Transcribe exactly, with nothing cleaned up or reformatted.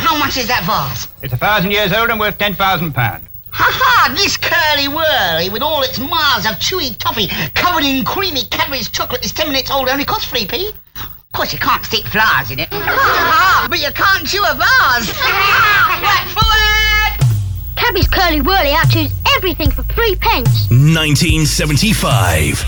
how much is that vase? It's a thousand years old and worth ten thousand pounds. Ha-ha! This curly whirly, with all its miles of chewy toffee covered in creamy Cadbury's chocolate, is ten minutes old, only costs three p. Of course, you can't stick flowers in it. But you can't chew a vase. Right forward! Cadbury's Curly Whirly outchews everything for three pence. nineteen seventy-five.